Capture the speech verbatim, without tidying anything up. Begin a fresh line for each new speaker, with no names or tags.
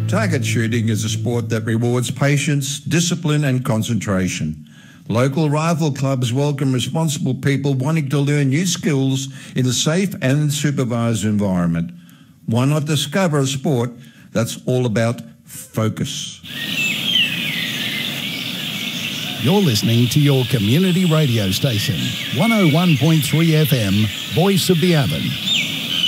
Target shooting is a sport that rewards patience, discipline and concentration. Local rifle clubs welcome responsible people wanting to learn new skills in a safe and supervised environment. Why not discover a sport that's all about focus?
You're listening to your community radio station, one oh one point three F M, Voice of the Avon.